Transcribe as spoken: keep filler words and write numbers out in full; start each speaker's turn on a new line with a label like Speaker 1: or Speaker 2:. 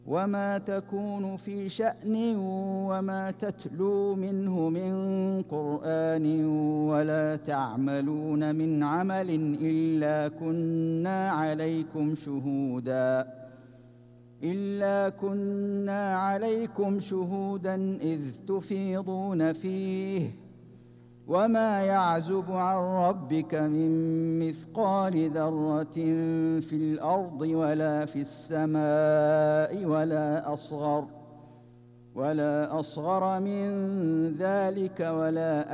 Speaker 1: وما تكون في شأن وما تتلو منه من قرآن ولا تعملون من عمل إلا كنا عليكم شهودا إلا كنا عليكم شهودا إذ تفيضون فيه وما يعزب عن ربك من مثقال ذرة في الأرض ولا في السماء ولا أصغر ولا أصغر من ذلك ولا